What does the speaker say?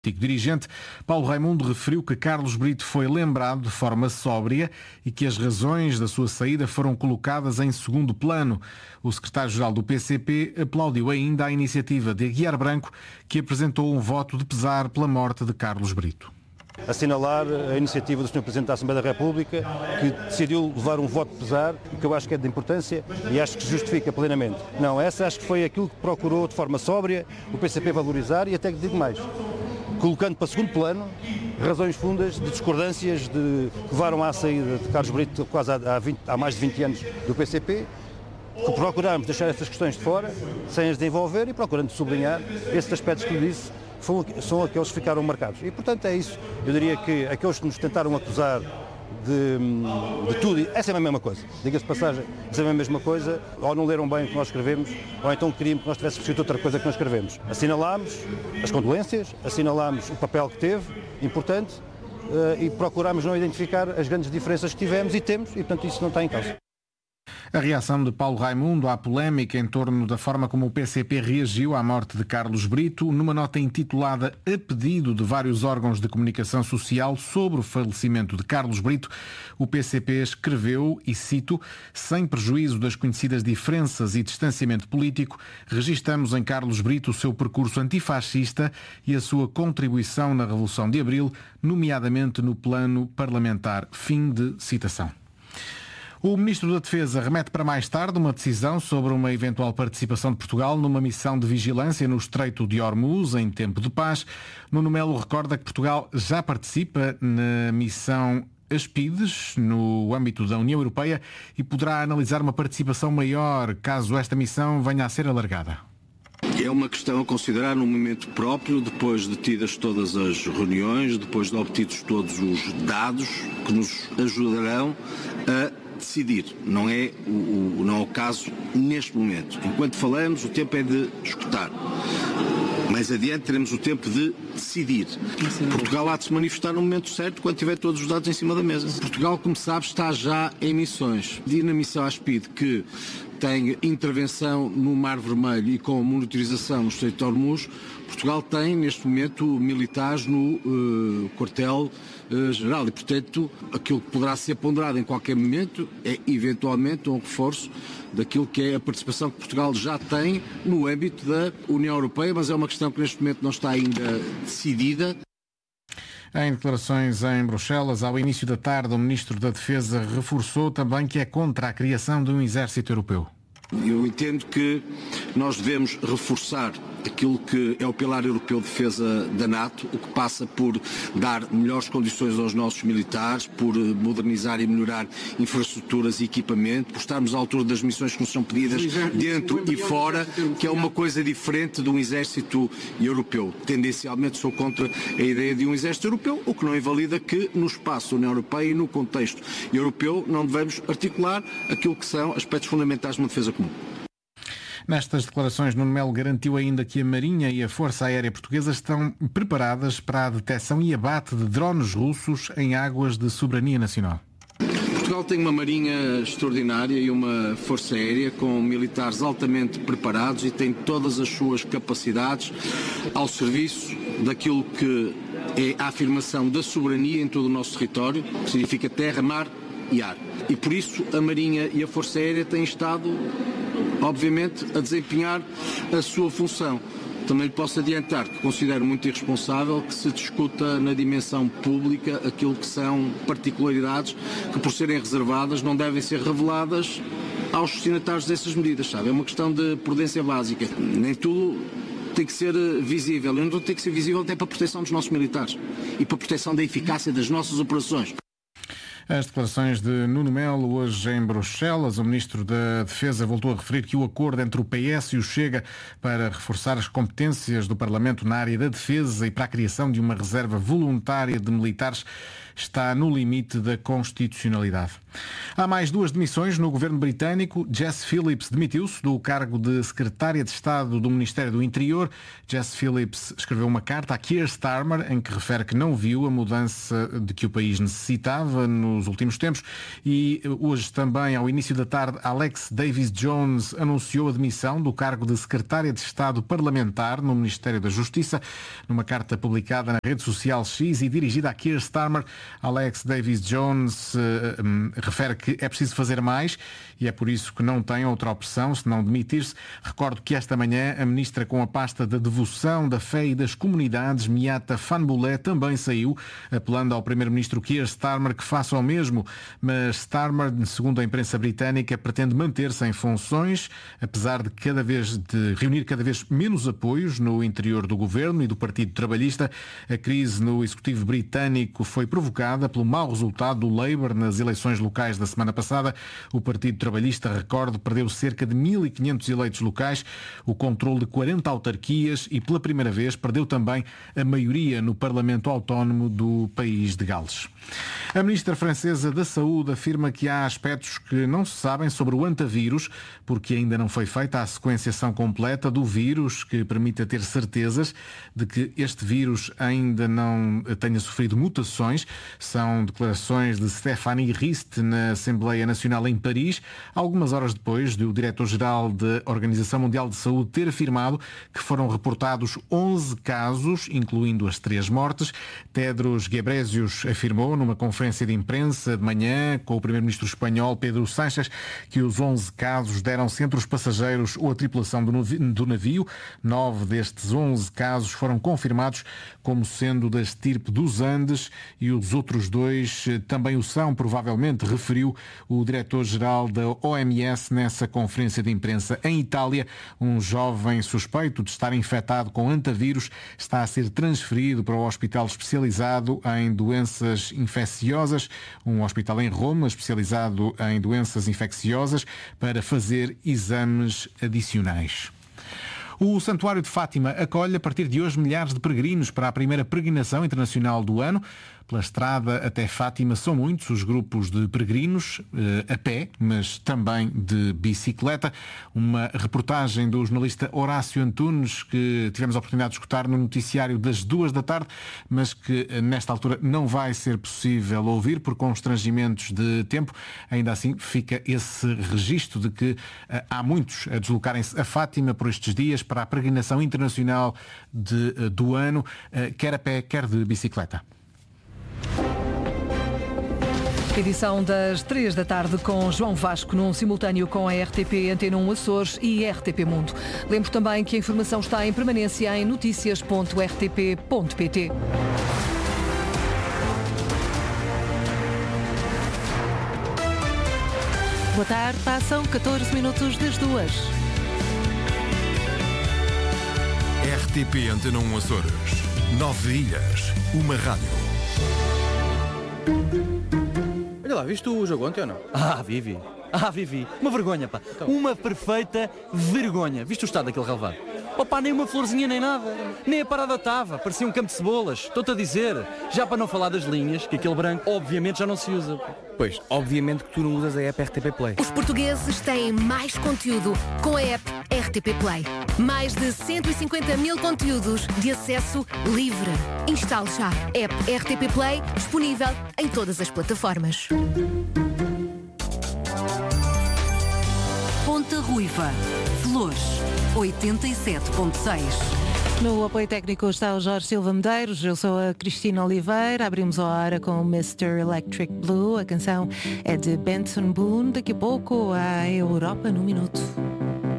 dirigente, Paulo Raimundo referiu que Carlos Brito foi lembrado de forma sóbria e que as razões da sua saída foram colocadas em segundo plano. O secretário-geral do PCP aplaudiu ainda a iniciativa de Aguiar Branco, que apresentou um voto de pesar pela morte de Carlos Brito. Assinalar a iniciativa do Sr. Presidente da Assembleia da República, que decidiu levar um voto de pesar, que eu acho que é de importância e acho que se justifica plenamente. Não, essa acho que foi aquilo que procurou de forma sóbria o PCP valorizar e até que digo mais, colocando para segundo plano razões fundas de discordâncias que levaram à saída de Carlos Brito quase há mais de 20 anos do PCP, que procuramos deixar essas questões de fora, sem as desenvolver e procurando sublinhar esses aspectos que lhe disse, são aqueles que ficaram marcados. E, portanto, é isso. Eu diria que aqueles que nos tentaram acusar de tudo, essa é a mesma coisa. Diga-se de passagem, essa é a mesma coisa, ou não leram bem o que nós escrevemos, ou então queriam que nós tivéssemos escrito outra coisa que nós escrevemos. Assinalámos as condolências, assinalámos o papel que teve, importante, e procurámos não identificar as grandes diferenças que tivemos e temos, e, portanto, isso não está em causa. A reação de Paulo Raimundo à polémica em torno da forma como o PCP reagiu à morte de Carlos Brito, numa nota intitulada A pedido de vários órgãos de comunicação social sobre o falecimento de Carlos Brito, o PCP escreveu, e cito, sem prejuízo das conhecidas diferenças e distanciamento político, registamos em Carlos Brito o seu percurso antifascista e a sua contribuição na Revolução de Abril, nomeadamente no plano parlamentar. Fim de citação. O Ministro da Defesa remete para mais tarde uma decisão sobre uma eventual participação de Portugal numa missão de vigilância no Estreito de Hormuz em tempo de paz. Nuno Melo recorda que Portugal já participa na missão Aspides, no âmbito da União Europeia, e poderá analisar uma participação maior caso esta missão venha a ser alargada. É uma questão a considerar num momento próprio, depois de tidas todas as reuniões, depois de obtidos todos os dados que nos ajudarão a decidir. Não é o caso neste momento. Enquanto falamos, o tempo é de escutar. Mais adiante teremos o tempo de decidir. Portugal há de se manifestar no momento certo, quando tiver todos os dados em cima da mesa. Portugal, como sabe, está já em missões. E na missão ASPIDE, que tem intervenção no Mar Vermelho e com monitorização no Estreito de Hormuz, Portugal tem, neste momento, militares no quartel-geral. E, portanto, aquilo que poderá ser ponderado em qualquer momento é, eventualmente, um reforço daquilo que é a participação que Portugal já tem no âmbito da União Europeia, mas é uma questão que, neste momento, não está ainda decidida. Em declarações em Bruxelas, ao início da tarde, o Ministro da Defesa reforçou também que é contra a criação de um exército europeu. Eu entendo que nós devemos reforçar aquilo que é o pilar europeu de defesa da NATO, o que passa por dar melhores condições aos nossos militares, por modernizar e melhorar infraestruturas e equipamento, por estarmos à altura das missões que nos são pedidas dentro e fora, que é uma coisa diferente de um exército europeu. Tendencialmente sou contra a ideia de um exército europeu, o que não invalida que no espaço da União Europeia e no contexto europeu não devemos articular aquilo que são aspectos fundamentais de uma defesa comum. Nestas declarações, Nuno Melo garantiu ainda que a Marinha e a Força Aérea Portuguesa estão preparadas para a detecção e abate de drones russos em águas de soberania nacional. Portugal tem uma marinha extraordinária e uma força aérea com militares altamente preparados e tem todas as suas capacidades ao serviço daquilo que é a afirmação da soberania em todo o nosso território, que significa terra, mar e ar. E por isso a Marinha e a Força Aérea têm estado, obviamente, a desempenhar a sua função. Também lhe posso adiantar que considero muito irresponsável que se discuta na dimensão pública aquilo que são particularidades que, por serem reservadas, não devem ser reveladas aos destinatários dessas medidas, sabe? É uma questão de prudência básica. Nem tudo tem que ser visível. E não tem que ser visível até para a proteção dos nossos militares e para a proteção da eficácia das nossas operações. As declarações de Nuno Melo hoje em Bruxelas. O Ministro da Defesa voltou a referir que o acordo entre o PS e o Chega para reforçar as competências do Parlamento na área da defesa e para a criação de uma reserva voluntária de militares está no limite da constitucionalidade. Há mais duas demissões no governo britânico. Jess Phillips demitiu-se do cargo de secretária de Estado do Ministério do Interior. Jess Phillips escreveu uma carta a Keir Starmer em que refere que não viu a mudança de que o país necessitava no nos últimos tempos. E hoje também, ao início da tarde, Alex Davis Jones anunciou a demissão do cargo de Secretária de Estado Parlamentar no Ministério da Justiça. Numa carta publicada na rede social X e dirigida a Keir Starmer, Alex Davis Jones refere que é preciso fazer mais e é por isso que não tem outra opção senão demitir-se. Recordo que esta manhã a ministra com a pasta da Devoção, da Fé e das Comunidades, Miata Fanbulé, também saiu, apelando ao primeiro-ministro Keir Starmer que faça o mesmo. Mas Starmer, segundo a imprensa britânica, pretende manter-se em funções, apesar de reunir cada vez menos apoios no interior do governo e do Partido Trabalhista. A crise no executivo britânico foi provocada pelo mau resultado do Labour nas eleições locais da semana passada. O Partido Trabalhista, recordo, perdeu cerca de 1.500 eleitos locais, o controle de 40 autarquias e, pela primeira vez, perdeu também a maioria no Parlamento Autónomo do país de Gales. A ministra francesa da Saúde afirma que há aspectos que não se sabem sobre o antavírus, porque ainda não foi feita a sequenciação completa do vírus que permita ter certezas de que este vírus ainda não tenha sofrido mutações. São declarações de Stéphanie Rist na Assembleia Nacional em Paris, algumas horas depois do diretor-geral da Organização Mundial de Saúde ter afirmado que foram reportados 11 casos, incluindo as 3 mortes. Tedros Ghebreyesus afirmou numa conferência de imprensa de manhã com o primeiro-ministro espanhol Pedro Sánchez que os 11 casos deram-se entre os passageiros ou a tripulação do navio. 9 destes 11 casos foram confirmados como sendo da estirpe dos Andes e os outros 2 também o são, provavelmente, referiu o diretor-geral da OMS nessa conferência de imprensa. Em Itália, um jovem suspeito de estar infectado com antavírus está a ser transferido para o hospital especializado em doenças infecciosas, um hospital em Roma especializado em doenças infecciosas, para fazer exames adicionais. O Santuário de Fátima acolhe a partir de hoje milhares de peregrinos para a primeira peregrinação internacional do ano. Pela estrada até Fátima são muitos os grupos de peregrinos, a pé, mas também de bicicleta. Uma reportagem do jornalista Horácio Antunes, que tivemos a oportunidade de escutar no noticiário das 2 da tarde, mas que nesta altura não vai ser possível ouvir por constrangimentos de tempo. Ainda assim fica esse registro de que há muitos a deslocarem-se a Fátima por estes dias para a peregrinação internacional do ano, quer a pé, quer de bicicleta. Edição das 3 da tarde com João Vasco, num simultâneo com a RTP Antena 1 Açores e RTP Mundo. Lembro também que a informação está em permanência em noticias.rtp.pt. Boa tarde, passam 14 minutos das 2. RTP Antena 1 Açores. 9 ilhas, uma rádio. Olha lá, viste o jogo ontem ou não? Vivi. Uma vergonha, pá. Então. Uma perfeita vergonha. Viste o estado daquele relevado? Nem uma florzinha nem nada. Nem a parada estava. Parecia um campo de cebolas. Estou-te a dizer. Já para não falar das linhas, que aquele branco obviamente já não se usa. Pois, obviamente que tu não usas a app RTP Play. Os portugueses têm mais conteúdo com a app RTP Play. Mais de 150 mil conteúdos de acesso livre. Instale já a app RTP Play, disponível em todas as plataformas. Ponta Ruiva, Flores, 87.6. No apoio técnico está o Jorge Silva Medeiros, eu sou a Cristina Oliveira. Abrimos a hora com Mr. Electric Blue. A canção é de Benson Boone. Daqui a pouco a Europa no Minuto.